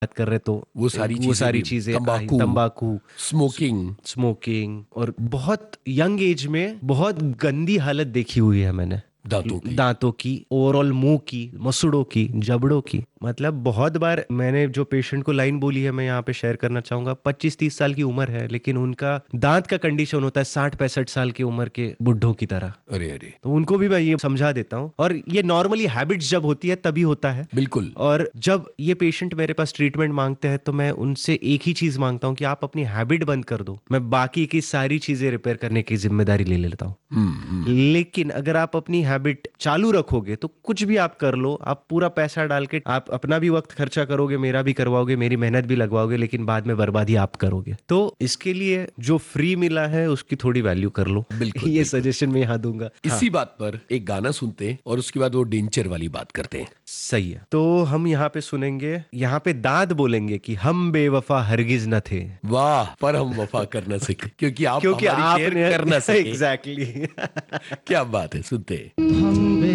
बात कर रहे तो वो सारी चीजें, तंबाकू, तंबाकू, स्मोकिंग, और बहुत यंग एज में बहुत गंदी हालत देखी हुई है मैंने। दांतों की, ओवरऑल मुंह की, मसूड़ों की, जबड़ों की। मतलब बहुत बार मैंने जो पेशेंट को लाइन बोली है, मैं यहाँ पे शेयर करना चाहूंगा। 25-30 साल की उम्र है, लेकिन उनका दांत का कंडीशन होता है 60-65 साल की उम्र के बुढ़ों की तरह। अरे अरे, तो उनको भी मैं ये समझा देता हूँ। और ये नॉर्मली हैबिट्स जब होती है तभी होता है। बिल्कुल। और जब ये पेशेंट मेरे पास ट्रीटमेंट मांगते हैं तो मैं उनसे एक ही चीज मांगता हूँ कि आप अपनी हैबिट बंद कर दो, मैं बाकी की सारी चीजें रिपेयर करने की जिम्मेदारी ले लेता हूँ। लेकिन अगर आप अपनी हैबिट चालू रखोगे तो कुछ भी आप कर लो, आप पूरा पैसा डाल के आप अपना भी वक्त खर्चा करोगे, मेरा भी करवाओगे, मेरी मेहनत भी लगवाओगे, लेकिन बाद में बर्बादी आप करोगे। तो इसके लिए जो फ्री मिला है उसकी थोड़ी वैल्यू कर लो। बिल्कुल, ये बिल्कुल। सजेशन मैं यहाँ दूंगा। इसी बात पर एक गाना सुनते हैं और उसके बाद वो डेंचर वाली बात करते हैं। सही है, तो हम यहाँ पे सुनेंगे, यहाँ पे दांत बोलेंगे कि हम बेवफा हरगिज न थे। वाह, पर हम वफा कर ना सके क्योंकि आप क्योंकि हमारी केयर आपने कर ना सके। एग्जैक्टली क्या बात है, सुनते हैं।